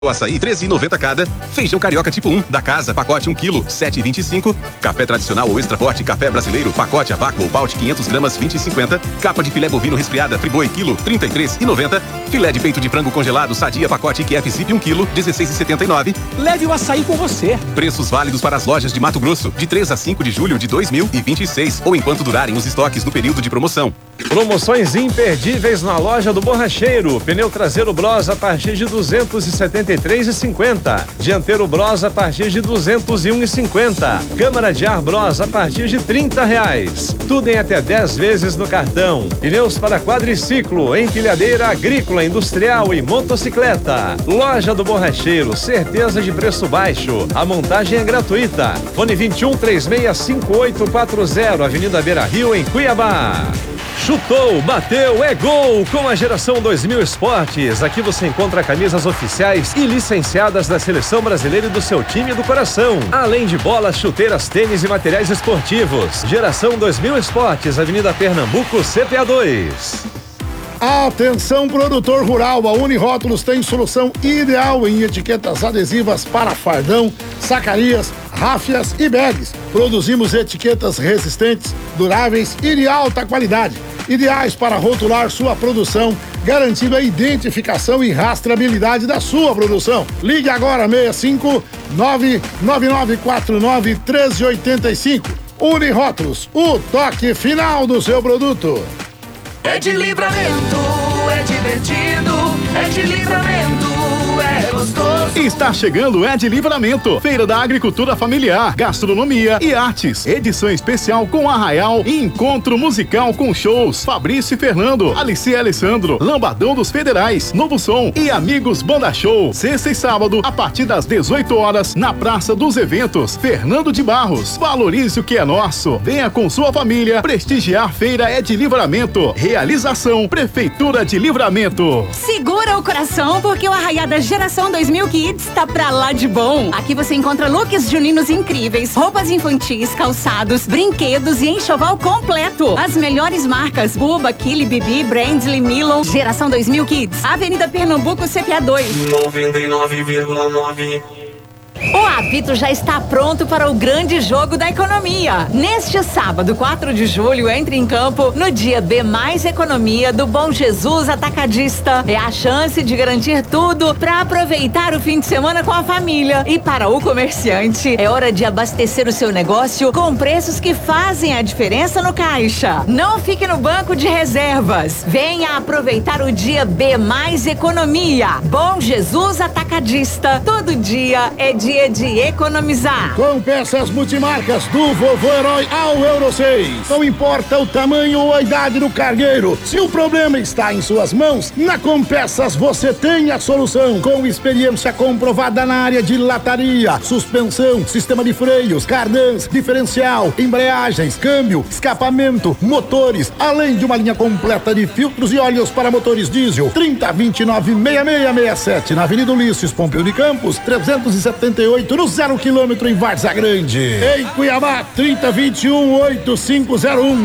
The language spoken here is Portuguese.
O açaí 13,90 cada. Feijão carioca tipo 1 da casa, pacote 1 kg, 7,25. Café tradicional ou extra forte, café brasileiro, pacote a vácuo ou balde 500 gramas, 20,50. Capa de filé bovino resfriada, Friboi, quilo, 33,90. Filé de peito de frango congelado, Sadia, pacote IQF Zip 1 kg, 16,79. Leve o açaí com você. Preços válidos para as lojas de Mato Grosso, de 3 a 5 de julho de 2026, ou enquanto durarem os estoques do período de promoção. Promoções imperdíveis na loja do Borracheiro. Pneu traseiro Bros a partir de 273,50. Dianteiro Bros a partir de 201,50. Câmara de ar Bros a partir de R$30. Tudo em até 10 vezes no cartão. Pneus para quadriciclo, empilhadeira agrícola, industrial e motocicleta. Loja do Borracheiro, certeza de preço baixo. A montagem é gratuita. Fone 21365840, Avenida Beira Rio, em Cuiabá. Chutou, bateu, é gol com a Geração 2000 Esportes. Aqui você encontra camisas oficiais e licenciadas da Seleção Brasileira e do seu time do coração. Além de bolas, chuteiras, tênis e materiais esportivos. Geração 2000 Esportes, Avenida Pernambuco, CPA 2. Atenção, produtor rural, a Unirótulos tem solução ideal em etiquetas adesivas para fardão, sacarias, ráfias e bags. Produzimos etiquetas resistentes, duráveis e de alta qualidade, ideais para rotular sua produção, garantindo a identificação e rastreabilidade da sua produção. Ligue agora 65 99949 1385. Unirótulos, o toque final do seu produto. É de Livramento, é divertido, é de Livramento, é gostoso. Está chegando É de Livramento, Feira da Agricultura Familiar, Gastronomia e Artes, edição especial com Arraial e encontro musical com shows Fabrício e Fernando, Alice e Alessandro, Lambadão dos Federais, Novo Som e Amigos Banda Show, sexta e sábado a partir das 18 horas na Praça dos Eventos, Fernando de Barros. Valorize o que é nosso, venha com sua família prestigiar Feira É de Livramento. Realização Prefeitura de Livramento. Segura o coração porque o Arraiá da Geração 2000 Kids tá pra lá de bom. Aqui você encontra looks juninos incríveis, roupas infantis, calçados, brinquedos e enxoval completo. As melhores marcas: Buba, Kili, Bibi, Brandly, Milon. Geração 2000 Kids, Avenida Pernambuco, CPA 2. 99,9. O apito já está pronto para o grande jogo da economia. Neste sábado, 4 de julho, entre em campo no dia B Mais Economia do Bom Jesus Atacadista. É a chance de garantir tudo para aproveitar o fim de semana com a família. E para o comerciante, é hora de abastecer o seu negócio com preços que fazem a diferença no caixa. Não fique no banco de reservas. Venha aproveitar o dia B Mais Economia. Bom Jesus Atacadista. Todo dia é dia de economizar. Com peças multimarcas do Vovô Herói ao Euro 6. Não importa o tamanho ou a idade do cargueiro, se o problema está em suas mãos, na Compeças você tem a solução. Com experiência comprovada na área de lataria, suspensão, sistema de freios, cardãs, diferencial, embreagens, câmbio, escapamento, motores, além de uma linha completa de filtros e óleos para motores diesel. 3029-6667 na Avenida Ulisses Pompeu de Campos, 378 no 0 km em Várzea Grande. Em Cuiabá, 3021-8501.